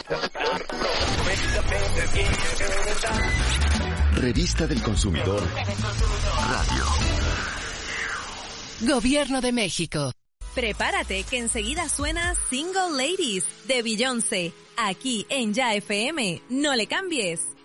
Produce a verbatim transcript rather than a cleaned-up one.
Revista del Consumidor Radio. Gobierno de México. Prepárate que enseguida suena Single Ladies de Beyoncé. Aquí en Ya F M. No le cambies.